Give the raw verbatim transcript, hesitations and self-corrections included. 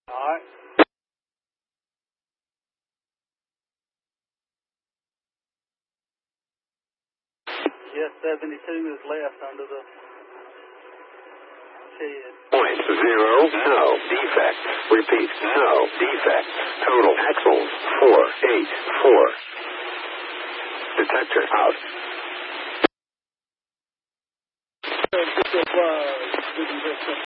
All right. Yes, seventy-two is left under the shed. Point zero, no defect. Repeat, no defect. Total axles, four, eight, four. Detector out. Uh,